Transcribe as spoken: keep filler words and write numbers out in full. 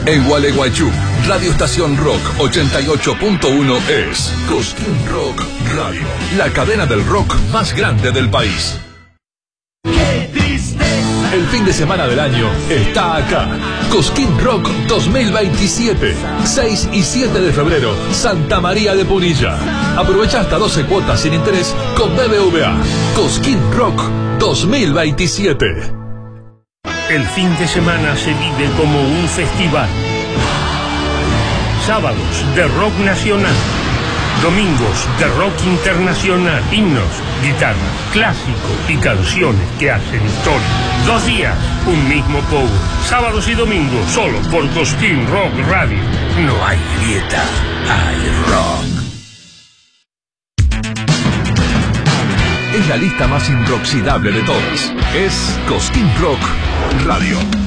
En Gualeguaychú, Radio Estación Rock ochenta y ocho punto uno es Cosquín Rock Radio, la cadena del rock más grande del país. ¡Qué tristeza! El fin de semana del año está acá. Cosquín Rock dos mil veintisiete, seis y siete de febrero, Santa María de Punilla. Aprovecha hasta doce cuotas sin interés con B B V A. Cosquín Rock dos mil veintisiete. El fin de semana se vive como un festival. Sábados de rock nacional, domingos de rock internacional, himnos, guitarras, clásicos y canciones que hacen historia. Dos días, un mismo pogo. Sábados y domingos, solo por Cosquín Rock Radio. No hay grieta, hay rock. Es la lista más inoxidable de todas. Es Cosquín Rock Radio.